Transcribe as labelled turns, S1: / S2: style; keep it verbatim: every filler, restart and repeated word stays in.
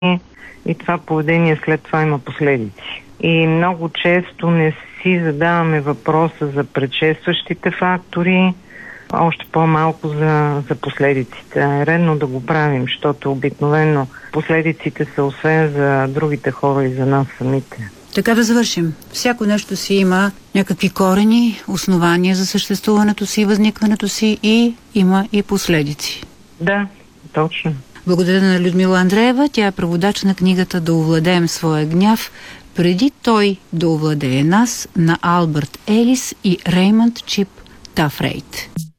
S1: и това поведение след това има последици. И много често не си задаваме въпроса за предшестващите фактори, още по-малко за, за последиците. Е редно да го правим, защото обикновено последиците са освен за другите хора и за нас самите.
S2: Така да завършим. Всяко нещо си има някакви корени, основания за съществуването си, възникването си и има и последици.
S1: Да, точно.
S2: Благодаря на Людмила Андреева. Тя е преводач на книгата "Да овладеем своя гняв, преди той да овладее нас" на Албърт Елис и Реймънд Чип Тафрейт.